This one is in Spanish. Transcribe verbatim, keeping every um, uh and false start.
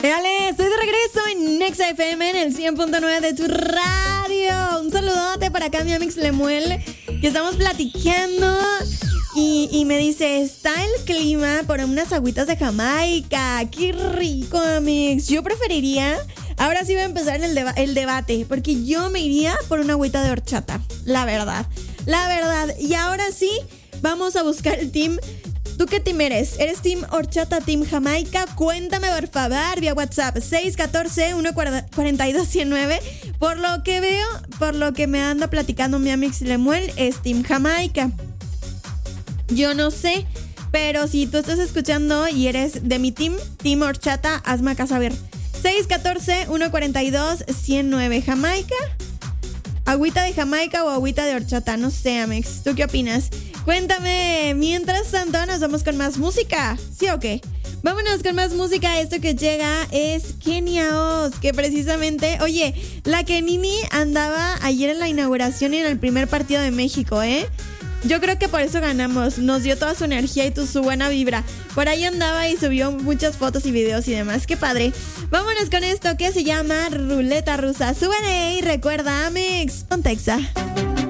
Dale, estoy de regreso en Nexa F M en el cien punto nueve de tu radio. Un saludote para acá, mi Amix Lemuel, que estamos platicando. Y, y me dice, está el clima por unas agüitas de Jamaica. ¡Qué rico, Amix! Yo preferiría... Ahora sí va a empezar el, deba- el debate, porque yo me iría por una agüita de horchata. La verdad, la verdad. Y ahora sí, vamos a buscar el team... ¿Tú qué team eres? ¿Eres team horchata, team Jamaica? Cuéntame por favor vía WhatsApp seis uno cuatro, uno cuatro dos uno nueve. Por lo que veo, por lo que me anda platicando mi Amix Lemuel, es team Jamaica. Yo no sé, pero si tú estás escuchando y eres de mi team, team horchata, hazme acá saber. seis uno cuatro, uno cuatro dos uno nueve. ¿Jamaica? ¿Agüita de Jamaica o agüita de horchata? No sé, Amix. ¿Tú qué opinas? Cuéntame. Mientras tanto, nos vamos con más música. ¿Sí o qué? Vámonos con más música. Esto que llega es Kenia Oz, que precisamente... Oye, la Kenini andaba ayer en la inauguración y en el primer partido de México, ¿eh? Yo creo que por eso ganamos. Nos dio toda su energía y tu, su buena vibra. Por ahí andaba y subió muchas fotos y videos y demás. ¡Qué padre! Vámonos con esto que se llama Ruleta Rusa. Súbele y recuerda, Amix, con Texa.